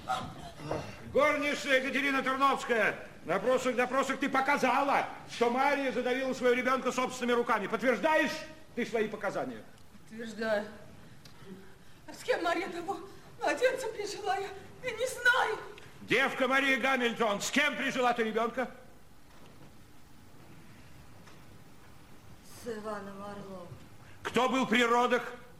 Горничная Екатерина Терновская, на допросах ты показала, что Мария задавила своего ребенка собственными руками. Подтверждаешь ты свои показания? Подтверждаю. А с кем Мария того младенца прижила, я не знаю. Девка Мария Гамильтон, с кем прижила ты ребенка? С Иваном Орловым. Кто был при родах?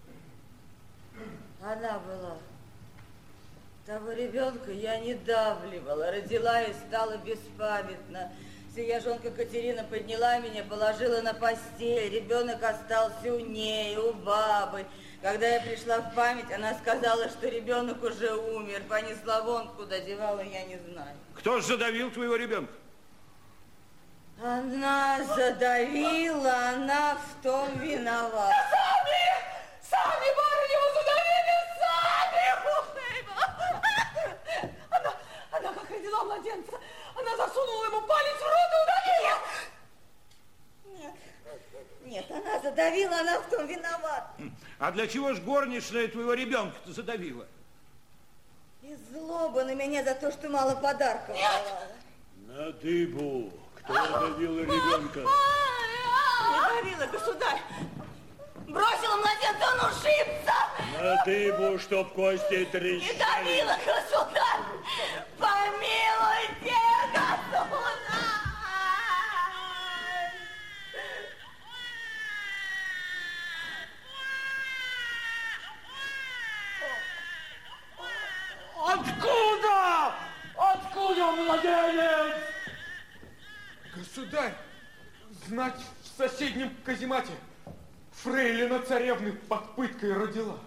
Она была. Того ребенка я не давливала, родила и стала беспамятна. Сия жонка Катерина подняла меня, положила на постель. Ребенок остался у ней, у бабы. Когда я пришла в память, она сказала, что ребенок уже умер. Понесла вон, куда девала, я не знаю. Кто же задавил твоего ребенка? Она задавила, она в том виновата. Сами, барыня, его задавили, сами! Она как родила младенца, она засунула ему палец в рот и удавила. Нет, она задавила, она в том виновата. А для чего ж горничная твоего ребенка-то задавила? Из злобы на меня за то, что мало подарков давала. На дыбу. Кто давил ребенка? Не давила, государь. Бросила младенца, он ушибся. На дыбу, чтоб кости трещали. Не давила, государь. Помилуйте, государь. Откуда? Откуда младенец? Государь, значит, в соседнем каземате фрейлина царевны под пыткой родила.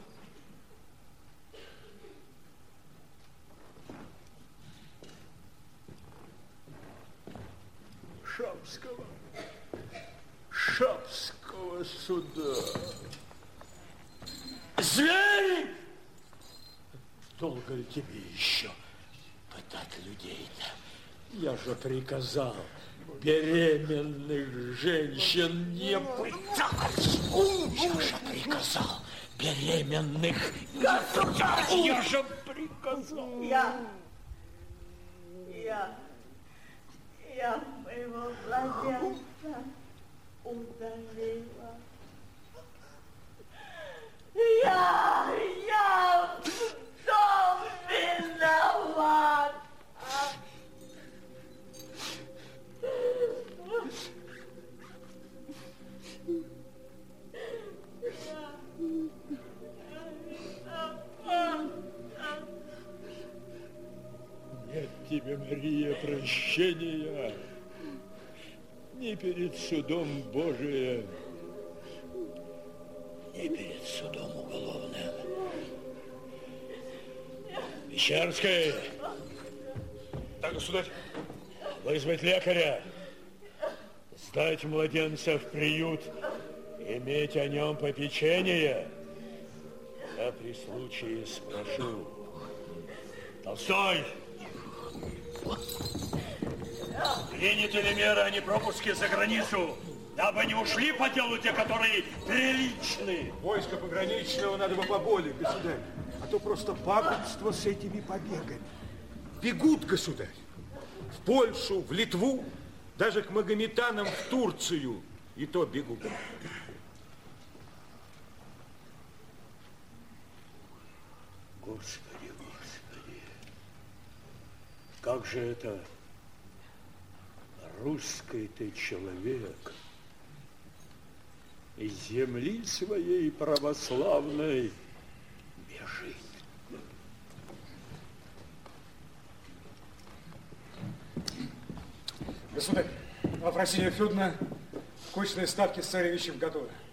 Шапского суда. Зверь! Долго ли тебе еще пытать людей-то? Я же приказал беременных женщин не пытать. Я же приказал беременных не пытать. Я же приказал. Я моего младенца удалила. Я в том виноват. Нет тебе, Мария, прощения ни перед судом Божиим, ни перед судом уголовным. Печерский! Да, государь. Вызвать лекаря, сдать младенца в приют, иметь о нем попечение. Я при случае спрошу. Толстой! Приняты ли меры о непропуске за границу, дабы не ушли по делу те, которые приличны? Войско пограничного надо бы поболее, государь. А то просто пагубство с этими побегами. Бегут, государь. В Польшу, в Литву, даже к магометанам в Турцию. И то бегут. Господи, Господи. Как же это русский ты человек, из земли своей православной бежит. Государь, Афросинья Федоровна, кочные ставки с царевичем готовы.